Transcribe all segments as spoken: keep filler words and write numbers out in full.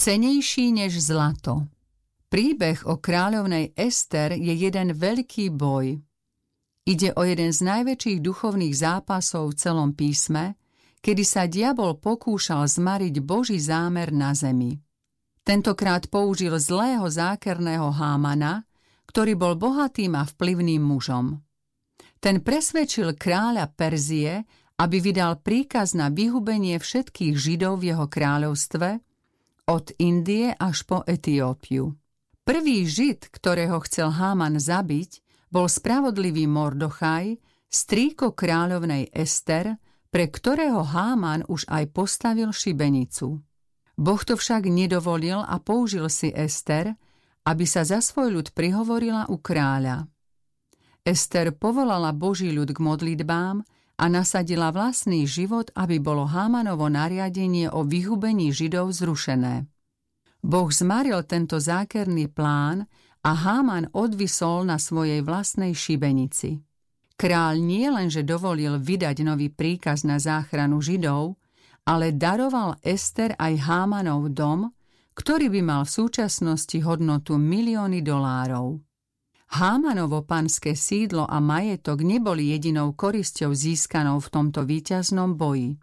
Cenejší než zlato. Príbeh o kráľovnej Ester je jeden veľký boj. Ide o jeden z najväčších duchovných zápasov v celom písme, kedy sa diabol pokúšal zmariť Boží zámer na zemi. Tentokrát použil zlého zákerného Hámana, ktorý bol bohatým a vplyvným mužom. Ten presvedčil kráľa Perzie, aby vydal príkaz na vyhubenie všetkých Židov v jeho kráľovstve, od Indie až po Etiópiu. Prvý Žid, ktorého chcel Háman zabiť, bol spravodlivý Mordochaj, strýko kráľovnej Ester, pre ktorého Háman už aj postavil šibenicu. Boh to však nedovolil a použil si Ester, aby sa za svoj ľud prihovorila u kráľa. Ester povolala Boží ľud k modlitbám a nasadila vlastný život, aby bolo Hámanovo nariadenie o vyhubení Židov zrušené. Boh zmaril tento zákerný plán a Háman odvisol na svojej vlastnej šibenici. Kráľ nie lenže dovolil vydať nový príkaz na záchranu Židov, ale daroval Ester aj Hámanov dom, ktorý by mal v súčasnosti hodnotu milióny dolárov. Hámanovo panské sídlo a majetok neboli jedinou korisťou získanou v tomto víťaznom boji.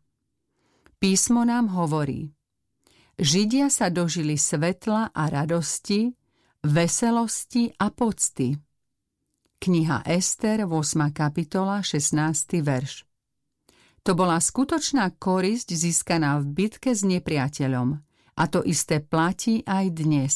Písmo nám hovorí: Židia sa dožili svetla a radosti, veselosti a pocty. Kniha Ester, ôsma kapitola, šestnásty verš. To bola skutočná korisť získaná v bitke s nepriateľom, a to isté platí aj dnes.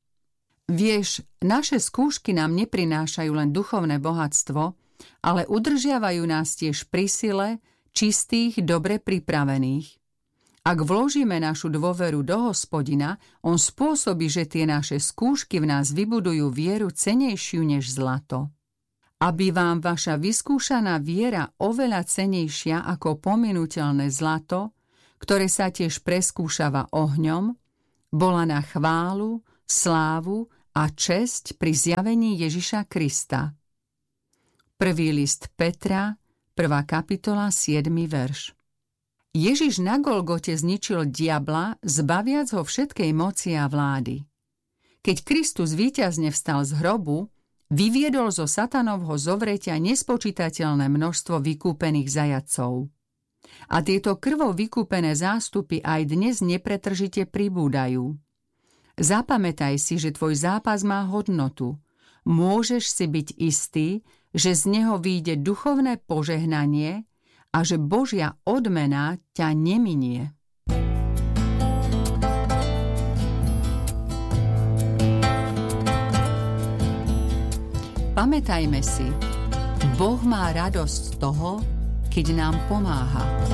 Vieš, naše skúšky nám neprinášajú len duchovné bohatstvo, ale udržiavajú nás tiež pri sile, čistých, dobre pripravených. Ak vložíme našu dôveru do Hospodina, on spôsobí, že tie naše skúšky v nás vybudujú vieru cenejšiu než zlato. Aby vám vaša vyskúšaná viera oveľa cenejšia ako pominuteľné zlato, ktoré sa tiež preskúšava ohňom, bola na chválu, slávu a česť pri zjavení Ježiša Krista. Prvý list Petra, prvá kapitola, siedmy verš. Ježiš na Golgote zničil diabla, zbaviac ho všetkej moci a vlády. Keď Kristus víťazne vstal z hrobu, vyviedol zo satanovho zovretia nespočítateľné množstvo vykúpených zajatcov. A tieto krvou vykúpené zástupy aj dnes nepretržite pribúdajú. Zapamätaj si, že tvoj zápas má hodnotu. Môžeš si byť istý, že z neho vyjde duchovné požehnanie a že Božia odmena ťa neminie. Pamätajme si, Boh má radosť z toho, keď nám pomáha.